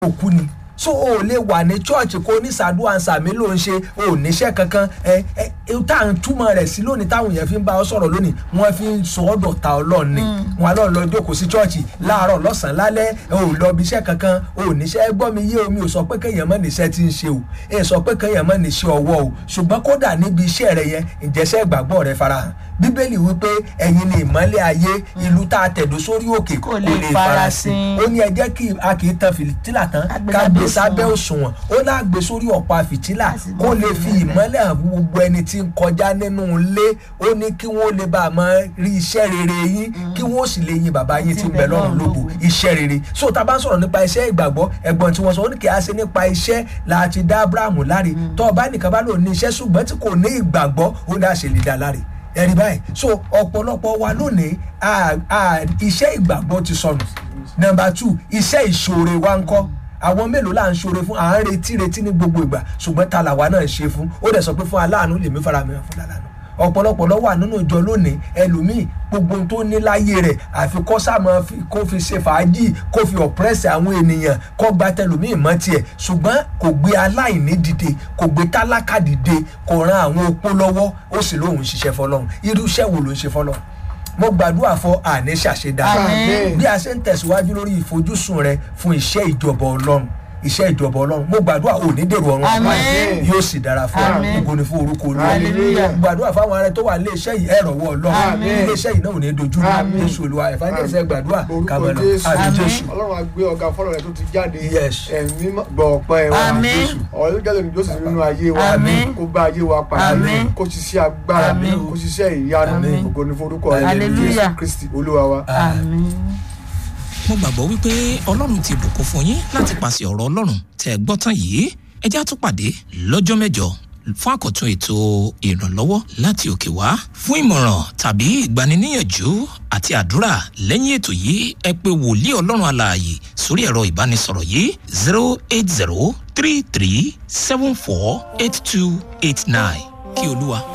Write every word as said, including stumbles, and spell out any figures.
òkú ni so o lè wà ní church kó ní sàdúrà sàmì ló ń ṣe o níṣẹ́ kankan ẹ ẹ tá à ń túmọ̀ rẹ̀ sí lónìí táwọn èèyàn fi ń bá ọ sọ̀rọ̀ lónìí wọ́n fi ń sọ ọ́ dọ̀tá Ọlọ́run ni wọn á lọ lọ jókòó sí church láàárọ̀ lọ́sàn-án lálẹ́ o lọ bí iṣẹ́ kankan o níṣẹ́ gbọ́ mi yé omi ò sọ pé kéèyàn mọ́ níṣẹ́ tí ń ṣe o ẹ sọ pé kéèyàn mọ́ níṣẹ́ ọwọ́ o ṣùgbọ́n kódà níbi iṣẹ́ rẹ yẹn ìjẹsẹ́ ìgbàgbọ́ rẹ farahàn bíbélì wípé ẹ̀yin ni ìmọ́lẹ̀ ayé ìlú tá a tẹ̀dó sórí òkè kò lè farasin ó ní ẹ jẹ́ kí a kì í tan fìtílà tán ká gbé sábẹ́ òṣùwọ̀n ó lágbé sórí ọ̀pá fìtílà kó lè fi ìmọ́lẹ̀ hàn gbogbo ẹni tí ń kọjá nínú ilé ó ní kí wọ́n lè bá a máa rí iṣẹ́ rere yín kí wọ́n sì lè yin bàbá yín tí ń bẹ lọ́run lógo iṣẹ́ rere so tá a bá ń sọ̀rọ̀ nípa iṣẹ́ ìgbàgbọ́ ẹ̀gbọ́n tí wọ́n sọ ó ní kí a ṣe nípa iṣẹ́ láti dá Ábúráhámù láre tó ọba nìkan bá lò ní iṣẹ́ ṣùgbọ́n tí kò ní ìgbàgbọ́ ó ní àṣẹ lè dá láre ẹ̀rí báyìí so ọ̀pọ̀lọpọ̀ wa lónìí iṣẹ́ ìgbàgbọ́ ti sọnù number two iṣẹ́ ìṣòro wa ń kọ́ àwọn mélòó là ń ṣoore fún à ń retí retí ní gbogbo ìgbà ṣùgbọ́n ta làwa náà ṣe fún ó dẹ̀ sọ pé fún aláàánú lèmi fara mi fún làlánú ọ̀pọ̀lọpọ̀ ló wà nínú ìjọ lónìí ẹlòmíì gbogbo tó ní láyé rẹ̀ àfi kó sáàmọ́ kó fi ṣe fàájì kó fi ọ̀pẹ́rẹ́sì àwọn ènìyàn kó gba tẹlòmíì mọ́ tiẹ̀ ṣùgbọ́n kò gbé aláìní dìde kò gbé tálákà dìde kò ran àwọn opó lọ́wọ́ ó sì lóun ṣiṣẹ́ fọlọ́run irú iṣẹ́ wo ló ń ṣe fọlọ́run mo gbàdúrà fún àní ṣàṣedá bí a ṣe ń tẹ̀síwájú lórí ìfojúsùn rẹ fún iṣẹ́ ìjọba Ọlọ́run iṣẹ́ ìjọba Ọlọ́run mo gbàdúrà ò ní dèrò ọ̀run àpá yóò sì dára fún ògo ni fún orúkọ Olúwa gbàdúrà fáwọn ará tó wà ní iṣẹ́ yìí ẹ̀rọ wọ Ọlọ́run ilé iṣẹ́ yìí náà ò ní dojú Jésù Olúwa ìfàjẹsẹ̀ gbàdúrà kàmọ́nà àti Jésù. Ọlọ́run á gbé ọ̀gá fọ́lọ̀ rẹ̀ tó ti jáde ẹ̀mí gbọ́ ọ̀pẹ́ wa ọ̀rọ̀ yóò jáde ní Jésù nínú ayé wa kó bá ayé wa pàdé kó ṣiṣẹ́ agbára kó ṣiṣẹ́ ìyanu ògo ni fún orúkọ Jésù Kristi Olúwa wa. Mo gbàgbọ́ wípé Ọlọ́run ti bùkún fún yín láti pàṣẹ ọ̀rọ̀ Ọlọ́run tẹ́ ẹ gbọ́ tán yìí ẹ jẹ́ á tún pàdé lọ́jọ́ mẹ́jọ fún àkọ́tún ètò ìrànlọ́wọ́ láti òkè wá fún ìmọ̀ràn tàbí ìgbaniníyànjú àti àdúrà lẹ́yìn ètò yìí ẹ pè wòlíì Ọlọ́run alààyè sórí ẹ̀rọ ìbánisọ̀rọ̀ yìí zero eight zero three three seven four eight two eight nine kí Olúwa